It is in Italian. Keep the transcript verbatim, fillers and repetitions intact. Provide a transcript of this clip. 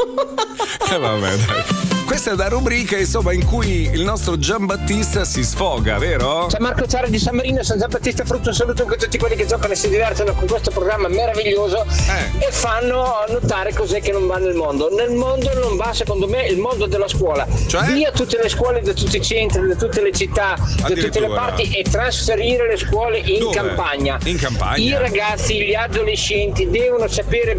Eh vabbè, dai. Questa è una rubrica, insomma, in cui il nostro Giambattista si sfoga, vero? C'è Marco Ciara di San Marino, San Giambattista Frutto, un saluto anche a tutti quelli che giocano e si divertono con questo programma meraviglioso eh. e fanno notare cos'è che non va nel mondo. Nel mondo non va, secondo me, il mondo della scuola. Cioè? Via tutte le scuole da tutti i centri, da tutte le città, da tutte le parti e trasferire le scuole in Dove? campagna. In campagna? I ragazzi, gli adolescenti devono sapere